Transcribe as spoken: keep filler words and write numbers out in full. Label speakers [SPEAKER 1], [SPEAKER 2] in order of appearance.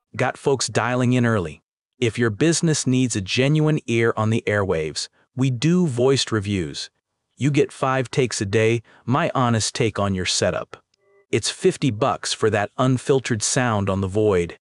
[SPEAKER 1] Got folks dialing in early. If your business needs a genuine ear on the airwaves, we do voiced reviews. You get five takes a day, my honest take on your setup. It's fifty bucks for that unfiltered sound on the void.